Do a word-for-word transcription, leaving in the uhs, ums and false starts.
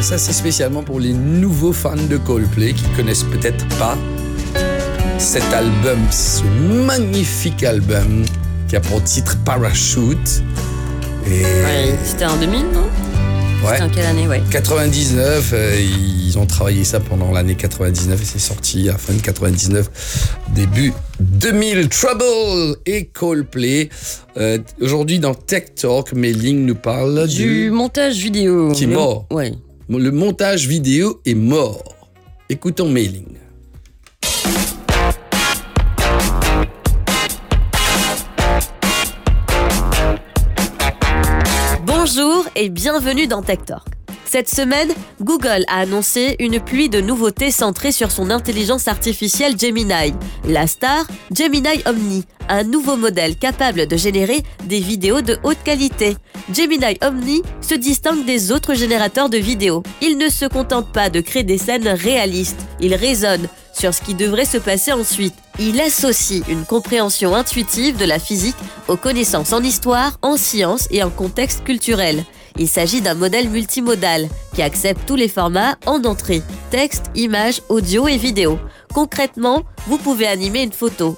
Ça, c'est spécialement pour les nouveaux fans de Coldplay qui connaissent peut-être pas cet album, ce magnifique album qui a pour titre Parachute. Et... Ouais, c'était en deux mille, non? Ouais. C'était en quelle année, ouais? quatre-vingt-dix-neuf, euh, ils ont travaillé ça pendant l'année quatre-vingt-dix-neuf et c'est sorti à la fin de quatre-vingt-dix-neuf, début deux mille. Trouble et Coldplay. Euh, aujourd'hui dans Tech Talk, Mei-Ling nous parle Du du... montage vidéo. Qui est Le- mort. Ouais. Le montage vidéo est mort. Écoutons Mei-Ling. Bonjour et bienvenue dans Tech Talk. Cette semaine, Google a annoncé une pluie de nouveautés centrées sur son intelligence artificielle Gemini. La star, Gemini Omni, un nouveau modèle capable de générer des vidéos de haute qualité. Gemini Omni se distingue des autres générateurs de vidéos. Il ne se contente pas de créer des scènes réalistes, il raisonne sur ce qui devrait se passer ensuite. Il associe une compréhension intuitive de la physique aux connaissances en histoire, en sciences et en contexte culturel. Il s'agit d'un modèle multimodal qui accepte tous les formats en entrée, texte, images, audio et vidéo. Concrètement, vous pouvez animer une photo,